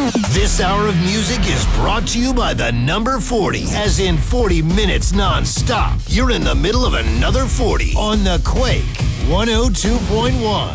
This hour of music is brought to you by the number 40, as in 40 minutes non-stop. You're in the middle of another 40 on the Quake 102.1.